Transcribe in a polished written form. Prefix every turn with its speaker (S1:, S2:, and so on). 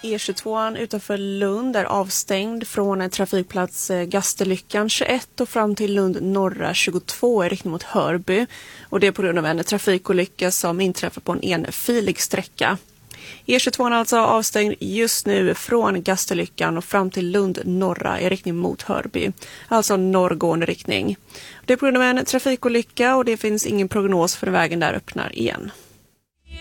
S1: E22 utanför Lund är avstängd från trafikplats Gasterlyckan 21 och fram till Lund norra 22 i riktning mot Hörby. Och det är på grund av en trafikolycka som inträffar på en enfilig sträcka. E22 är alltså avstängd just nu från Gasterlyckan och fram till Lund norra i riktning mot Hörby. Alltså norrgående riktning. Det är på grund av en trafikolycka och det finns ingen prognos för när vägen där öppnar igen.